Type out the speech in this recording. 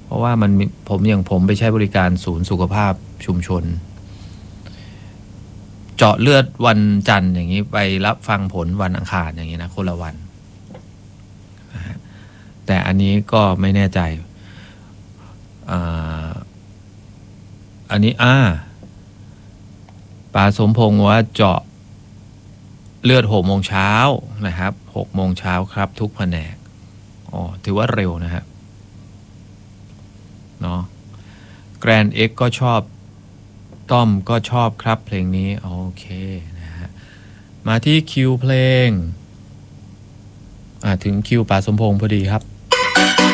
ราะว่ามันอย่างผมไปใช้บริการศูนย์สุขภาพชุมชนเจาะเลือดวันจันทร์อย่างนี้ไปรับฟังผลวันอังคารอย่างนี้นะคนละวันแต่อันนี้ก็ไม่แน่ใจอันนี้ป๋าสมพงษ์ว่าเจาะเลือด6 โมงเช้านะครับ6 โมงเช้าครับทุกแผนกถือว่าเร็วนะฮะเนาะแกรนด์เอ็กก็ชอบต้อมก็ชอบครับเพลงนี้โอเคนะฮะมาที่คิวเพลงถึงคิวป๋าสมพงษ์พอดีครับ